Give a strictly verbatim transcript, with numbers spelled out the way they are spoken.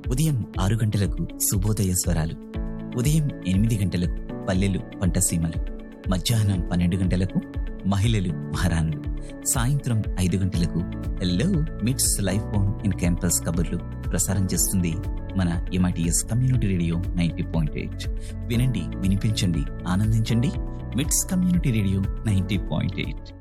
ఉదయం ఆరు గంటలకు శుభోదయ స్వరాలు, ఉదయం ఎనిమిది గంటలకు పల్లెలు పంటసీమలు, మధ్యాహ్నం పన్నెండు గంటలకు మహిళలు మహారాణులు, సాయంత్రం ఐదు గంటలకు హెల్లో మిట్స్ లైఫ్ ఫోన్ ఇన్ క్యాంపస్ కబుర్లు ప్రసారం చేస్తుంది మన MITS community radio ninety point eight. వినండి, వినిపించండి, ఆనందించండి. మిట్స్ community radio ninety point eight.